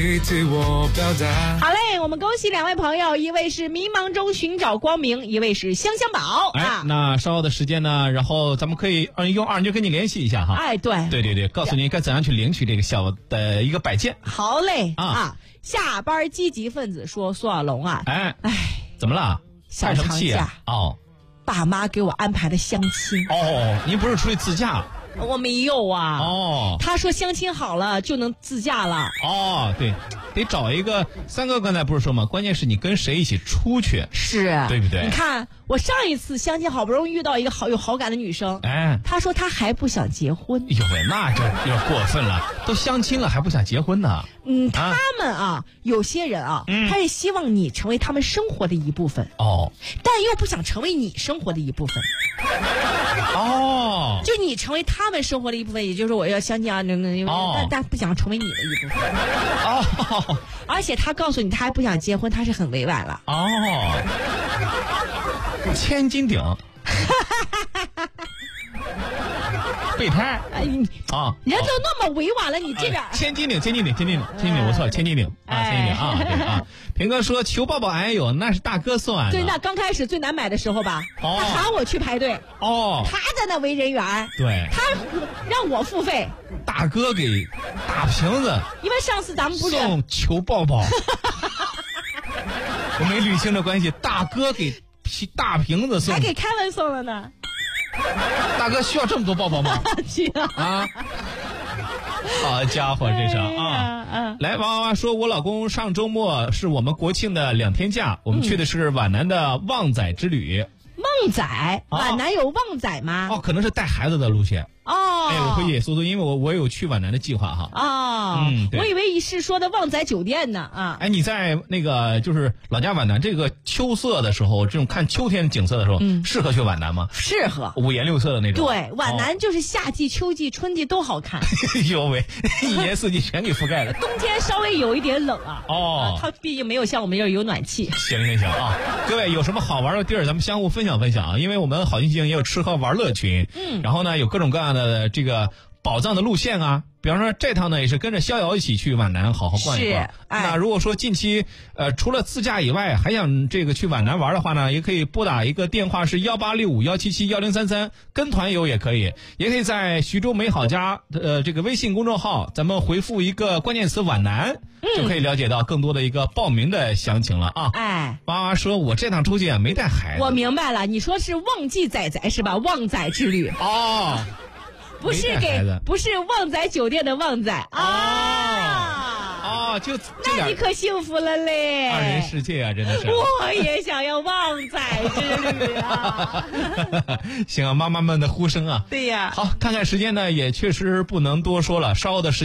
以替我表达。 好嘞，我们恭喜两位朋友，一位是迷茫中寻找光明，一位是香香宝。 那稍后的时间呢，然后咱们可以用2人就跟你联系一下哈。对，告诉你该怎样去领取这个小的一个摆件。 好嘞下班积极分子说苏小龙怎么了？ 小长假爸妈给我安排的相亲。 您不是出去自驾？ 我没有啊。他说相亲好了就能自驾了。 对，得找一个。三哥刚才不是说吗？关键是你跟谁一起出去， 是对不对？ 你看我上一次相亲好不容易遇到一个有好感的女生，她说她还不想结婚。 呦喂，那就有点过分了，都相亲了还不想结婚呢？ 他们有些人他是希望你成为他们生活的一部分但又不想成为你生活的一部分。就你成为他们生活的一部分，也就是说我要相亲但不想成为你的一部分。而且他告诉你他还不想结婚，他是很委婉了。 千斤顶。备胎人都那么委婉了，你这边千斤顶，我错了，千斤顶对平哥说求抱抱俺有，那是大哥送俺的。 对，那刚开始最难买的时候吧，他喊我去排队他在那为人员， 对， 他让我付费。 大哥给大瓶子， 因为上次咱们不是送求抱抱我没捋清这关系，大哥给大瓶子送， 还给凯文送了呢。 大哥需要这么多抱抱吗？ 需要好家伙，这是来，娃娃说，我老公上周末是我们国庆的2天假，我们去的是皖南的旺仔之旅。 旺仔，皖南有旺仔吗？ 可能是带孩子的路线。我回去也搜搜，因为我有去皖南的计划哈。 我以为是说的旺仔酒店呢你在那个就是老家皖南这个秋色的时候，这种看秋天景色的时候，适合去皖南吗？ 适合 ，5颜6色的那种。 对，皖南就是夏季、秋季、春季都好看。 呦喂，1年4季全给覆盖了。 冬天稍微有一点冷它毕竟没有像我们这儿有暖气。 行各位有什么好玩的地儿，咱们相互分享分享因为我们好心情也有吃喝玩乐群，然后呢有各种各样的这个宝藏的路线比方说这趟呢也是跟着逍遥一起去皖南好好逛一逛。那如果说近期除了自驾以外还想这个去皖南玩的话呢，也可以拨打一个电话是186517710033，跟团游也可以，也可以在徐州美好家这个微信公众号，咱们回复一个关键词皖南，就可以了解到更多的一个报名的详情了娃娃说我这趟出去没带孩子。 我明白了，你说是旺季仔仔是吧？旺仔之旅不是旺仔酒店的旺仔那你可幸福了嘞！ 二人世界真的是。 我也想要旺仔之旅行妈妈们的呼声对呀。 好，看看时间呢，也确实不能多说了，稍后的时间